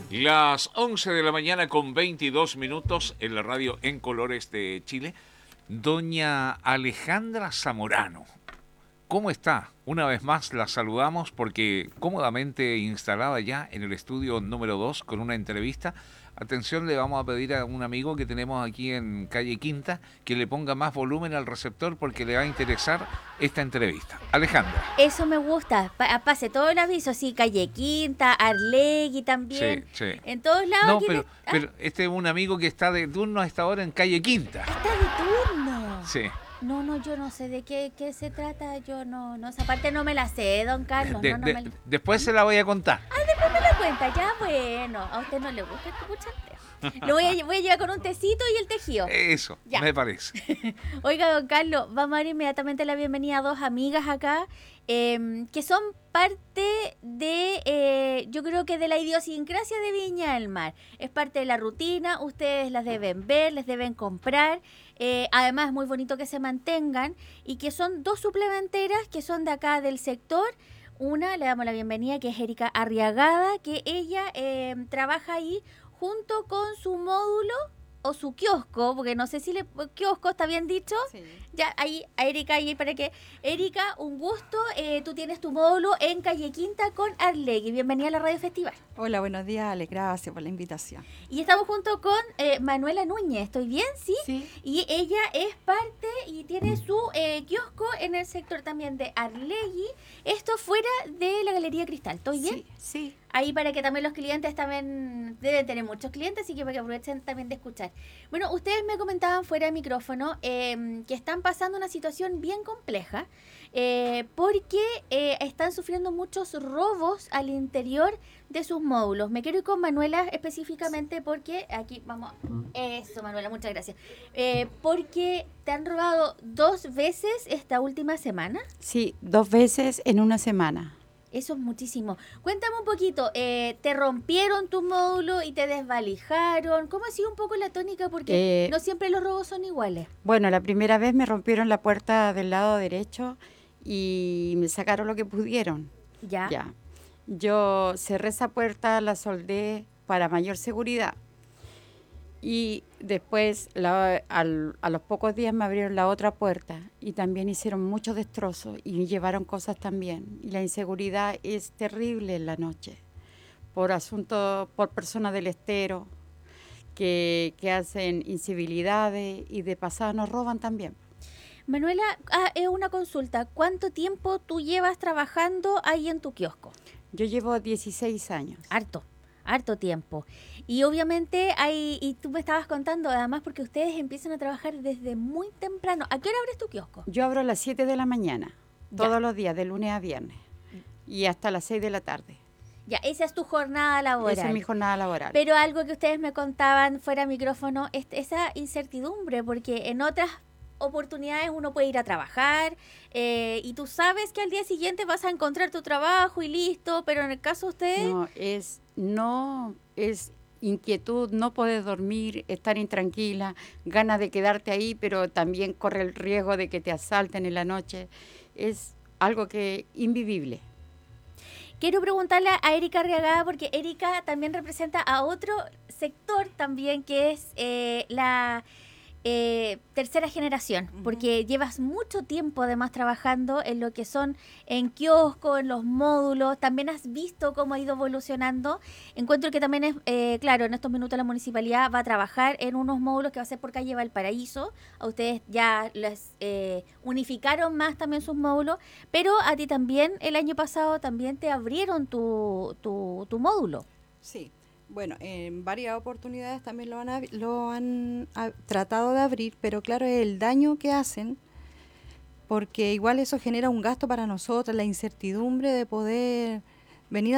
Las 11 de la mañana con 22 minutos en la radio En Colores de Chile. Doña Alejandra Zamorano, ¿cómo está? Una vez más la saludamos porque cómodamente instalada ya en el estudio número 2 con una entrevista. Atención, le vamos a pedir a un amigo que tenemos aquí en calle Quinta que le ponga más volumen al receptor porque le va a interesar esta entrevista. Alejandra. Eso me gusta. Pase todo el aviso, sí, calle Quinta, Arlegui también. Sí, sí. En todos lados. No, pero este es un amigo que está de turno a esta hora en calle Quinta. Está de turno. Sí. No, yo no sé de qué se trata, yo no, esa parte no me la sé, don Carlos. Después se la voy a contar. Después me la cuenta, ya bueno, a usted no le gusta escuchar té. Lo voy a llevar con un tecito y el tejido. Eso, ya. Me parece. Oiga, don Carlos, vamos a dar inmediatamente la bienvenida a dos amigas acá, que son parte de, yo creo que de la idiosincrasia de Viña del Mar. Es parte de la rutina, ustedes las deben ver, les deben comprar. Además es muy bonito que se mantengan y que son dos suplementeras que son de acá del sector. Una, le damos la bienvenida, que es Erika Arriagada, que ella trabaja ahí junto con su módulo o su kiosco, porque no sé si kiosco está bien dicho. Sí. Ya, ahí a Erika, ahí para que... Erika, un gusto, tú tienes tu módulo en calle Quinta con Arlegui. Bienvenida a la Radio Festival. Hola, buenos días, Ale, gracias por la invitación. Y estamos junto con Manuela Núñez, ¿estoy bien? ¿Sí? Sí. Y ella es parte y tiene su kiosco en el sector también de Arlegui. Esto fuera de la Galería Cristal, ¿estoy bien? Sí. Ahí para que también los clientes también deben tener muchos clientes, así que para que aprovechen también de escuchar. Bueno, ustedes me comentaban fuera de micrófono que están pasando una situación bien compleja porque están sufriendo muchos robos al interior de sus módulos. Me quiero ir con Manuela específicamente porque aquí vamos. Eso, Manuela, muchas gracias. Porque te han robado 2 veces esta última semana. Sí, 2 veces en una semana. Eso es muchísimo. Cuéntame un poquito, ¿te rompieron tu módulo y te desvalijaron? ¿Cómo ha sido un poco la tónica? Porque no siempre los robos son iguales. Bueno, la primera vez me rompieron la puerta del lado derecho y me sacaron lo que pudieron. Ya. Yo cerré esa puerta, la soldé para mayor seguridad. Y después, a los pocos días, me abrieron la otra puerta y también hicieron muchos destrozos y me llevaron cosas también. Y la inseguridad es terrible en la noche, por personas del estero que hacen incivilidades y de pasada nos roban también. Manuela, es una consulta. ¿Cuánto tiempo tú llevas trabajando ahí en tu kiosco? Yo llevo 16 años. Harto tiempo. Y obviamente y tú me estabas contando, además, porque ustedes empiezan a trabajar desde muy temprano. ¿A qué hora abres tu kiosco? Yo abro a las 7 de la mañana, todos los días, de lunes a viernes, y hasta las 6 de la tarde. Ya, esa es tu jornada laboral. Esa es mi jornada laboral. Pero algo que ustedes me contaban fuera de micrófono, es esa incertidumbre, porque en otras oportunidades uno puede ir a trabajar y tú sabes que al día siguiente vas a encontrar tu trabajo y listo, pero en el caso de ustedes... No es inquietud, no poder dormir, estar intranquila, ganas de quedarte ahí, pero también corre el riesgo de que te asalten en la noche. Es algo que invivible. Quiero preguntarle a Erika Arriagada, porque Erika también representa a otro sector también, que es la tercera generación, porque llevas mucho tiempo además trabajando en lo que son en kiosco, en los módulos, también has visto cómo ha ido evolucionando. Encuentro que también es, claro, en estos minutos la municipalidad va a trabajar en unos módulos que va a ser por calle Valparaíso. A ustedes ya les unificaron más también sus módulos, pero a ti también el año pasado también te abrieron tu módulo. Sí. Bueno, en varias oportunidades también lo han tratado de abrir, pero claro, es el daño que hacen, porque igual eso genera un gasto para nosotros, la incertidumbre de poder venir a